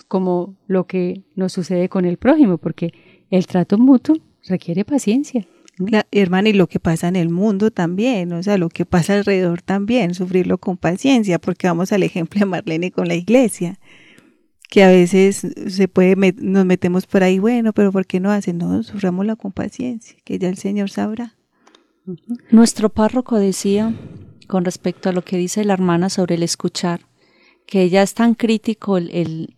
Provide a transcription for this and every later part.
como lo que nos sucede con el prójimo, porque el trato mutuo requiere paciencia. Hermana, y lo que pasa en el mundo también, o sea, lo que pasa alrededor también, sufrirlo con paciencia, porque vamos al ejemplo de Marlene con la iglesia, que a veces nos metemos por ahí, bueno, pero ¿por qué no hacen? No, sufrámosla con paciencia, que ya el Señor sabrá. Nuestro párroco decía, con respecto a lo que dice la hermana sobre el escuchar, que ya es tan crítico el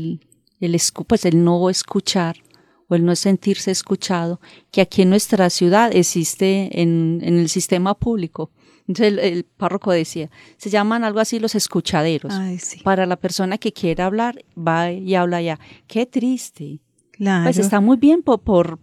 no escuchar, o el no sentirse escuchado, que aquí en nuestra ciudad existe en el sistema público. Entonces el párroco decía, se llaman algo así los escuchaderos. Ay, sí. Para la persona que quiera hablar, va y habla allá. Qué triste. Claro. Pues está muy bien nuestro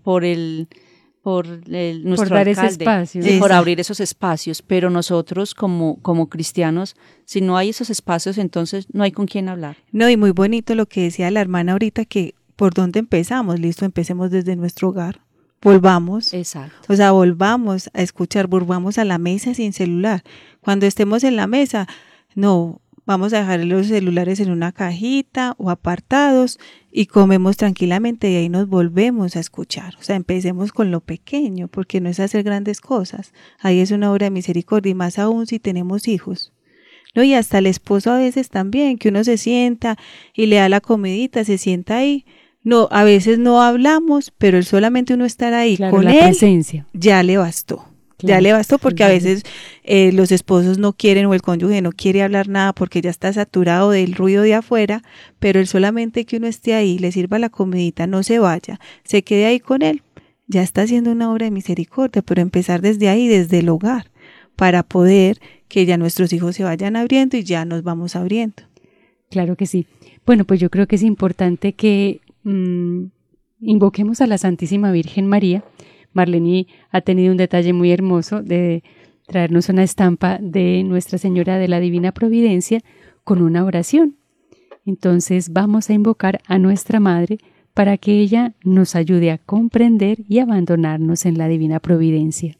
dar ese alcalde, espacio. sí, por abrir esos espacios, pero nosotros como cristianos, si no hay esos espacios, entonces no hay con quién hablar. No, y muy bonito lo que decía la hermana ahorita, que ¿por dónde empezamos? Listo, empecemos desde nuestro hogar. Volvamos. Exacto. O sea, volvamos a escuchar, volvamos a la mesa sin celular. Cuando estemos en la mesa, no, vamos a dejar los celulares en una cajita o apartados y comemos tranquilamente y ahí nos volvemos a escuchar. O sea, empecemos con lo pequeño, porque no es hacer grandes cosas. Ahí es una obra de misericordia, y más aún si tenemos hijos. No, y hasta el esposo a veces también, que uno se sienta y le da la comidita, se sienta ahí. No, a veces no hablamos, pero el solamente uno estar ahí con la él, presencia. Ya le bastó. Claro, ya le bastó, porque a veces los esposos no quieren, o el cónyuge no quiere hablar nada porque ya está saturado del ruido de afuera, pero el solamente que uno esté ahí, le sirva la comidita, no se vaya, se quede ahí con él, ya está haciendo una obra de misericordia, pero empezar desde ahí, desde el hogar, para poder que ya nuestros hijos se vayan abriendo y ya nos vamos abriendo. Claro que sí. Bueno, pues yo creo que es importante que invoquemos a la Santísima Virgen María. Marlene ha tenido un detalle muy hermoso de traernos una estampa de Nuestra Señora de la Divina Providencia con una oración. Entonces vamos a invocar a nuestra Madre para que ella nos ayude a comprender y abandonarnos en la Divina Providencia.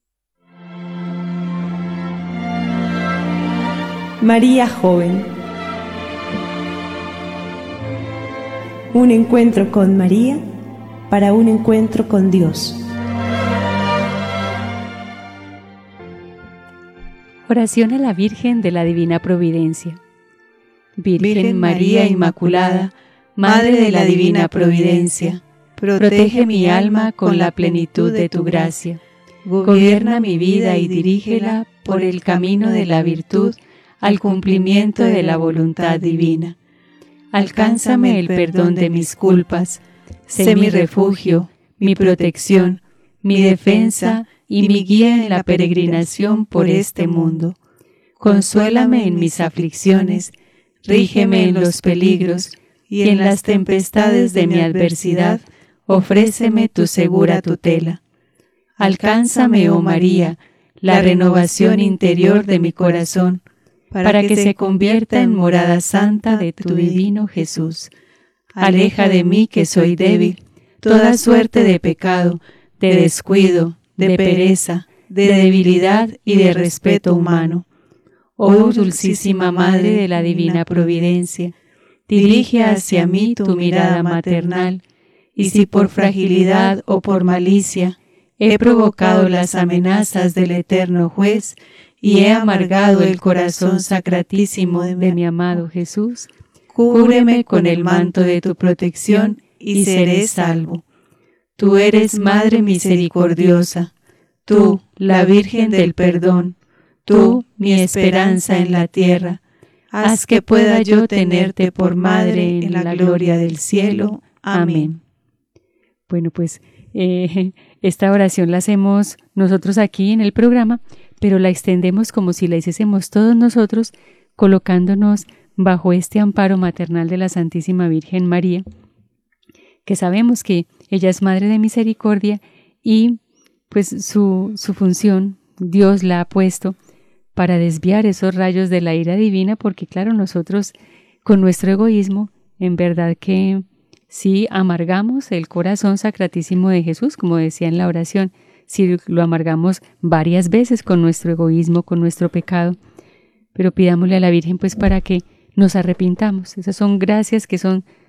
María joven. Un encuentro con María para un encuentro con Dios. Oración a la Virgen de la Divina Providencia. Virgen María Inmaculada, Madre de la Divina Providencia, protege mi alma con la plenitud de tu gracia. Gobierna mi vida y dirígela por el camino de la virtud al cumplimiento de la voluntad divina. Alcánzame el perdón de mis culpas, sé mi refugio, mi protección, mi defensa y mi guía en la peregrinación por este mundo. Consuélame en mis aflicciones, rígeme en los peligros y en las tempestades de mi adversidad, ofréceme tu segura tutela. Alcánzame, oh María, la renovación interior de mi corazón, para que se convierta en morada santa de tu divino Jesús. Aleja de mí, que soy débil, toda suerte de pecado, de descuido, de pereza, de debilidad y de respeto humano. Oh dulcísima Madre de la Divina Providencia, dirige hacia mí tu mirada maternal, y si por fragilidad o por malicia he provocado las amenazas del eterno Juez, y he amargado el corazón sacratísimo de mi amado Jesús, cúbreme con el manto de tu protección y seré salvo. Tú eres Madre misericordiosa, tú, la Virgen del perdón, tú, mi esperanza en la tierra. Haz que pueda yo tenerte por Madre en la gloria del cielo. Amén. Bueno, pues esta oración la hacemos nosotros aquí en el programa, pero la extendemos como si la hiciésemos todos nosotros, colocándonos bajo este amparo maternal de la Santísima Virgen María, que sabemos que ella es Madre de Misericordia y pues su función Dios la ha puesto para desviar esos rayos de la ira divina, porque claro, nosotros con nuestro egoísmo, en verdad que sí amargamos el corazón sacratísimo de Jesús, como decía en la oración, si lo amargamos varias veces con nuestro egoísmo, con nuestro pecado, pero pidámosle a la Virgen pues para que nos arrepintamos. Esas son gracias que son